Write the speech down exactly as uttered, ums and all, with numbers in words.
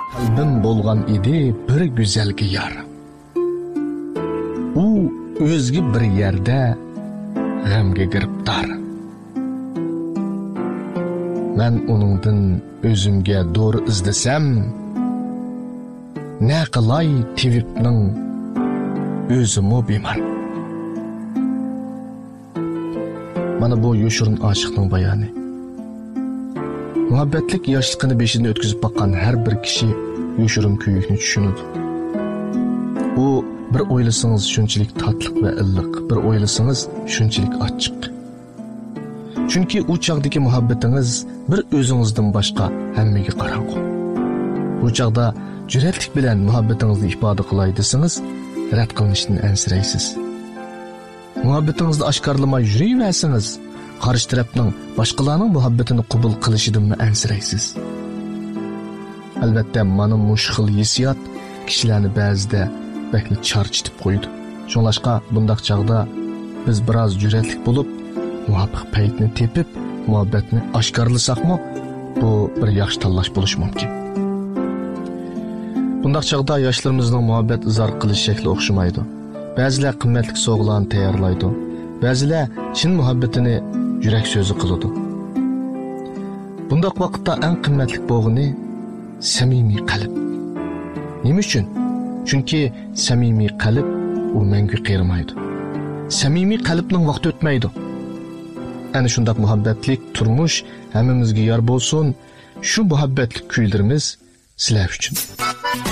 Qalbim bo'lgan edi bir go'zalga yor. U o'zgi bir yerda g'amga giribdor. Men uningdan o'zimga doğru izlasam, ne qilay tevibning o'zimi bemar. Mana bu yo'shirin oshiqning bayoni. Muhabbetlik yoshligini beshini o'tkazib baqqan har bir kishi yo'shirin kuyikni tushunadi. U bir o'ylasangiz shunchalik tatliq va illiq, bir o'ylasangiz shunchalik ochiq. Chunki u chaqdagi muhabbatingiz bir o'zingizdan boshqa hammaga qarang'u. Bu chaqda jur'atlik bilan muhabbatingizni ifoda qilay desangiz, rad qilinishdan ansiraysiz. Muhabbatingizni oshkorlamay yuraversangiz, qarshi tarafning boshqalarning muhabbatini qabul qilishidan ansiraysiz. Albatta, mana bu xil hissiyot kishilarni ba'zida bakli charchitib qo'ydi. Shunlashqa bundaq chaqda biz biroz jur'atlik bo'lib, muhabbat paytni tepib, muhabbatni oshkorlasaqmi, bu bir yaxshi tanlash bo'lishi mumkin. Bundaq chaqda yoshlarimizning muhabbat izhor qilish shakli o'xshamaydi. Ba'zilar qimmatli sovg'alarni tayyorlaydi, ba'zilar chin muhabbatini yurak so'zi qiladi. Bundaq vaqtda eng qimmatli bo'lgani samimiy qalb. Nima uchun? Chunki samimiy qalb u mangu qerimaydi. Samimiy qalbning vaqti o'tmaydi. Ana shundaq muhabbatlik turmush hammamizga yor bo'lsin. Shu muhabbatlik kuylarimiz sizlar uchun.